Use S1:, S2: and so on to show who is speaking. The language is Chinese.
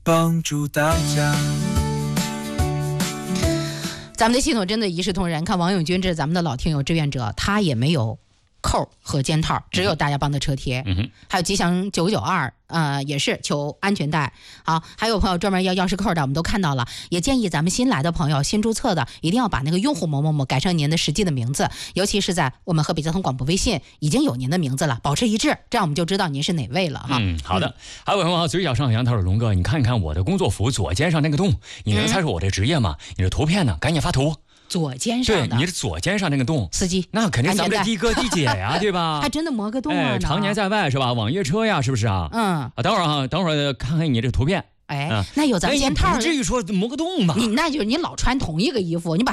S1: 帮助大家。
S2: 咱们的系统真的一视同仁。看王永军，这是咱们的老听友志愿者，他也没有扣和肩套，只有大家帮的车贴。还有吉祥992，也是求安全带。好，还有朋友专门要钥匙扣的，我们都看到了。也建议咱们新来的朋友、新注册的，一定要把那个用户某某某改成您的实际的名字，尤其是在我们河北交通广播微信已经有您的名字了，保持一致，这样我们就知道您是哪位了哈。
S3: 好的。还有朋友嘴角上扬，他说龙哥，你看一看我的工作服左肩上那个洞，你能猜出我的职业吗？你的图片呢？赶紧发图。
S2: 左肩上的，
S3: 对，你是左肩上那个洞，
S2: 司机，
S3: 那肯定咱们的的哥的姐呀，对吧？
S2: 还真的磨个洞啊！
S3: 常年在外是吧？网约车呀，是不是啊？等会儿看看你这图片。
S2: 那有咱肩套，
S3: 不至于说磨个洞吧？
S2: 那就是你老穿同一个衣服，你把